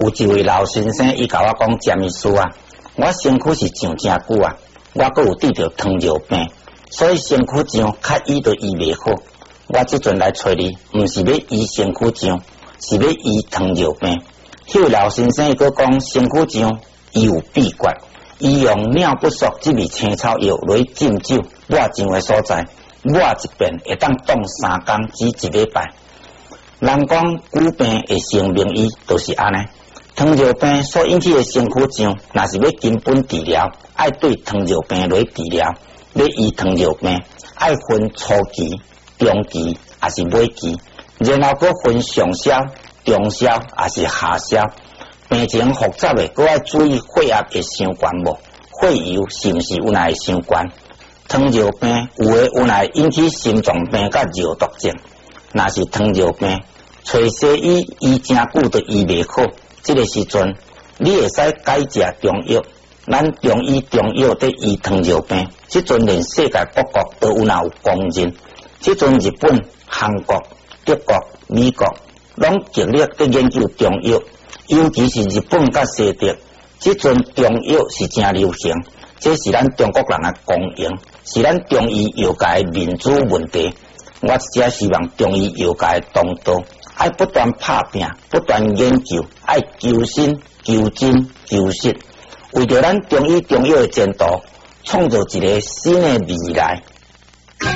有一位老先生，伊甲我讲，詹医师啊，我身躯是上真久啊，我阁有得着糖尿病，所以身躯上较医都医袂好。我即阵来找你，毋是要医身躯上，是要医糖尿病。迄位老先生伊阁讲，身躯上伊有秘诀，伊用尿不湿这味青草药来浸酒，抹上的所在，抹一遍会当冻3天至1礼拜。人讲久病会成名医，就是安尼。糖尿病所引起的身躯上，若是要根本治疗，爱对糖尿病来治疗。要医糖尿病，爱分初期、中期还是尾期，然后搁分上消、中消还是下消。病情复杂的，搁爱注意血压会伤悬无，血油是毋是有哪会伤悬？糖尿病有哪会引起心脏病甲尿毒症？若是糖尿病，找西医医真久都医袂好，这个时阵你会使改食中药。咱中医中药在医糖尿病，即阵连世界各国都有公认。即阵日本、韩国、德国、美国拢极力在研究中药，尤其是日本甲西德，即阵中药是真流行。这是咱中国人的公营，是咱中医药界的民主问题。我只希望中医药界的同道爱不断拍拼，不断研究，爱求新、求真、求实。为着咱中医中药的前途，创造一个新的未来，